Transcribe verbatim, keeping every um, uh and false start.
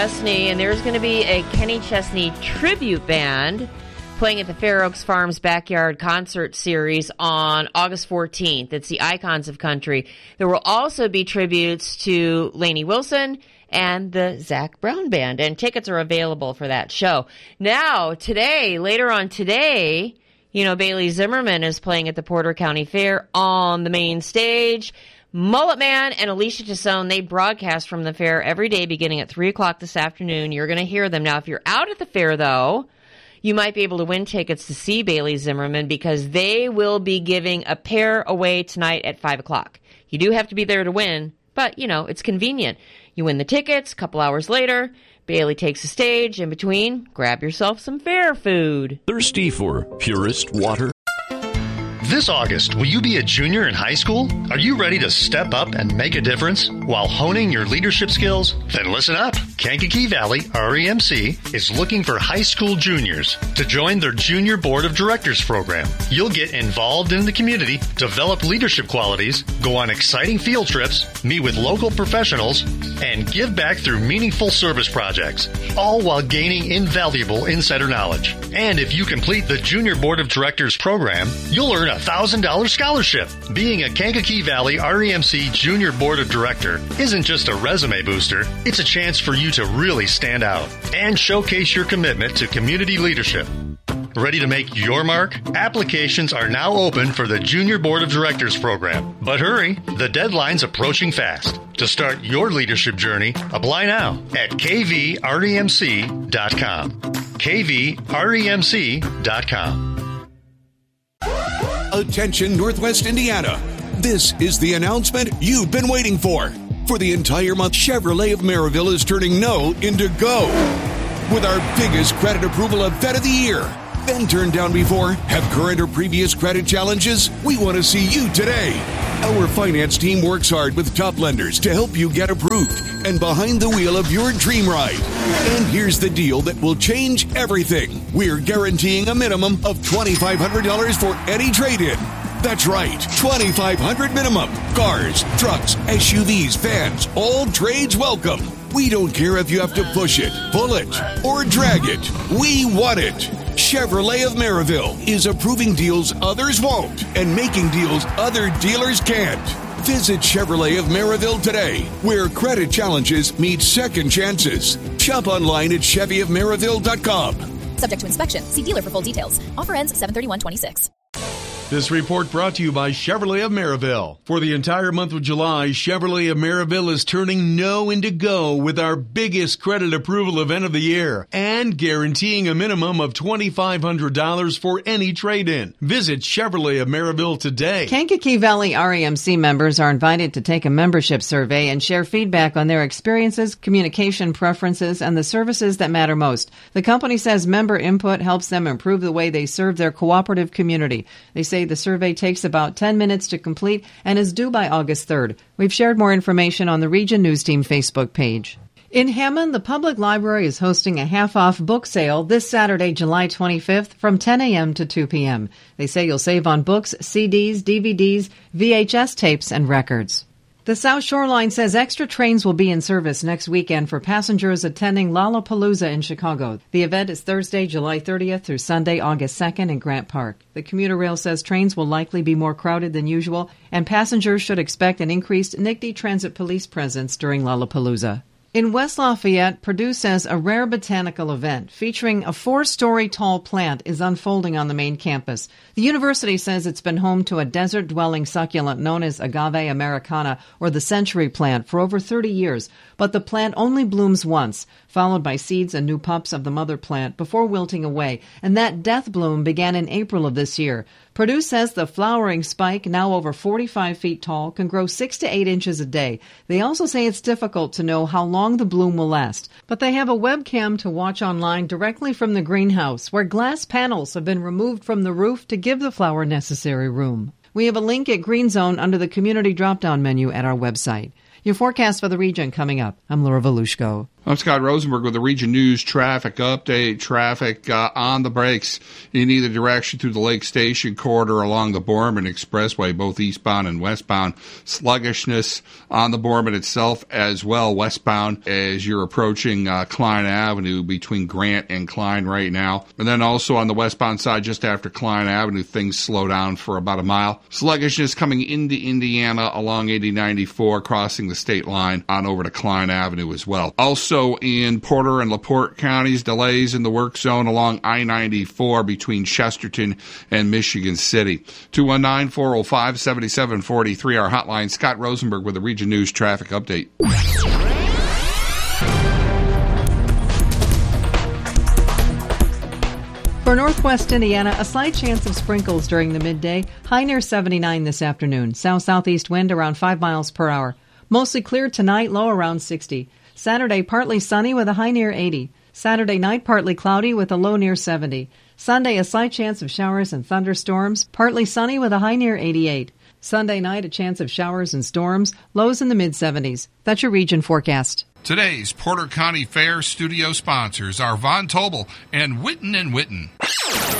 Chesney, and there's going to be a Kenny Chesney tribute band playing at the Fair Oaks Farms Backyard Concert Series on August fourteenth. It's the Icons of Country. There will also be tributes to Lainey Wilson and the Zac Brown Band, and tickets are available for that show. Now, today, later on today, you know, Bailey Zimmerman is playing at the Porter County Fair on the main stage. Mullet Man and Alicia Tassone, they broadcast from the fair every day beginning at three o'clock this afternoon. You're going to hear them. Now, if you're out at the fair, though, you might be able to win tickets to see Bailey Zimmerman because they will be giving a pair away tonight at five o'clock. You do have to be there to win, but, you know, it's convenient. You win the tickets, a couple hours later, Bailey takes the stage. In between, grab yourself some fair food. Thirsty for purest water? This August, will you be a junior in high school? Are you ready to step up and make a difference while honing your leadership skills? Then listen up. Kankakee Valley R E M C is looking for high school juniors to join their Junior Board of Directors program. You'll get involved in the community, develop leadership qualities, go on exciting field trips, meet with local professionals, and give back through meaningful service projects, all while gaining invaluable insider knowledge. And if you complete the Junior Board of Directors program, you'll earn a one thousand dollars scholarship. Being a Kankakee Valley R E M C Junior Board of Director isn't just a resume booster, it's a chance for you to really stand out and showcase your commitment to community leadership. Ready to make your mark? Applications are now open for the Junior Board of Directors program. But hurry, the deadline's approaching fast. To start your leadership journey, apply now at k v r e m c dot com. k v r e m c dot com. Attention, Northwest Indiana. This is the announcement you've been waiting for. For the entire month, Chevrolet of Maryville is turning no into go. With our biggest credit approval event of the year. Been turned down before? Have current or previous credit challenges? We want to see you today. Our finance team works hard with top lenders to help you get approved and behind the wheel of your dream ride. And here's the deal that will change everything. We're guaranteeing a minimum of twenty-five hundred dollars for any trade-in. That's right, twenty-five hundred dollars minimum. Cars, trucks, S U Vs, vans, all trades welcome. We don't care if you have to push it, pull it, or drag it. We want it. Chevrolet of Maryville is approving deals others won't and making deals other dealers can't. Visit Chevrolet of Maryville today, where credit challenges meet second chances. Shop online at chevy of maryville dot com. Subject to inspection. See dealer for full details. Offer ends seven thirty-one twenty-six. This report brought to you by Chevrolet of Maryville. For the entire month of July, Chevrolet of Maryville is turning no into go with our biggest credit approval event of the year and guaranteeing a minimum of twenty-five hundred dollars for any trade-in. Visit Chevrolet of Maryville today. Kankakee Valley R E M C members are invited to take a membership survey and share feedback on their experiences, communication preferences, and the services that matter most. The company says member input helps them improve the way they serve their cooperative community. They say the survey takes about ten minutes to complete and is due by August third. We've shared more information on the Region News Team Facebook page. In Hammond, the Public Library is hosting a half-off book sale this Saturday, July twenty-fifth from ten a.m. to two p.m. They say you'll save on books, C Ds, D V Ds, V H S tapes, and records. The South Shoreline says extra trains will be in service next weekend for passengers attending Lollapalooza in Chicago. The event is Thursday, July thirtieth through Sunday, August second in Grant Park. The commuter rail says trains will likely be more crowded than usual, and passengers should expect an increased N I C D Transit Police presence during Lollapalooza. In West Lafayette, Purdue says a rare botanical event featuring a four-story tall plant is unfolding on the main campus. The university says it's been home to a desert-dwelling succulent known as Agave americana, or the century plant, for over thirty years. But the plant only blooms once, followed by seeds and new pups of the mother plant before wilting away. And that death bloom began in April of this year. Purdue says the flowering spike, now over forty-five feet tall, can grow six to eight inches a day. They also say it's difficult to know how long the bloom will last. But they have a webcam to watch online directly from the greenhouse, where glass panels have been removed from the roof to give the flower necessary room. We have a link at Green Zone under the community drop-down menu at our website. Your forecast for the region coming up. I'm Laura Volushko. I'm Scott Rosenberg with the Region News Traffic Update. Traffic uh, on the brakes in either direction through the Lake Station corridor along the Borman Expressway, both eastbound and westbound. Sluggishness on the Borman itself as well, westbound as you're approaching uh, Klein Avenue between Grant and Klein right now. And then also on the westbound side, just after Klein Avenue, things slow down for about a mile. Sluggishness coming into Indiana along eighty ninety-four, crossing the state line on over to Klein Avenue as well. Also, Also in Porter and LaPorte counties, delays in the work zone along I ninety-four between Chesterton and Michigan City. two one nine, four oh five, seven seven four three, our hotline. Scott Rosenberg with the Region News Traffic Update. For northwest Indiana, a slight chance of sprinkles during the midday. High near seventy-nine this afternoon. South-southeast wind around five miles per hour. Mostly clear tonight, low around sixty. Saturday, partly sunny with a high near eighty. Saturday night, partly cloudy with a low near seventy. Sunday, a slight chance of showers and thunderstorms, partly sunny with a high near eighty-eight. Sunday night, a chance of showers and storms, lows in the mid-seventies. That's your region forecast. Today's Porter County Fair studio sponsors are Von Tobel and Witten and Witten.